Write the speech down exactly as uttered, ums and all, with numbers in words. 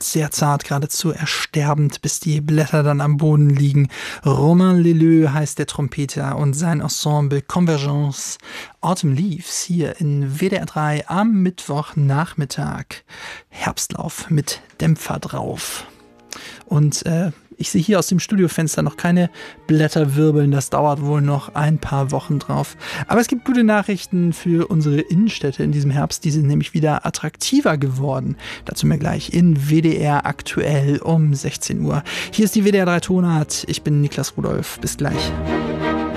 sehr zart, geradezu ersterbend, bis die Blätter dann am Boden liegen. Romain Leleu heißt der Trompeter und sein Ensemble Convergence. Autumn Leaves hier in W D R drei am Mittwochnachmittag. Herbstlauf mit Dämpfer drauf. Und äh, ich sehe hier aus dem Studiofenster noch keine Blätter wirbeln. Das dauert wohl noch ein paar Wochen drauf. Aber es gibt gute Nachrichten für unsere Innenstädte in diesem Herbst. Die sind nämlich wieder attraktiver geworden. Dazu mehr gleich in W D R aktuell um sechzehn Uhr. Hier ist die W D R drei Tonart. Ich bin Niklas Rudolph. Bis gleich.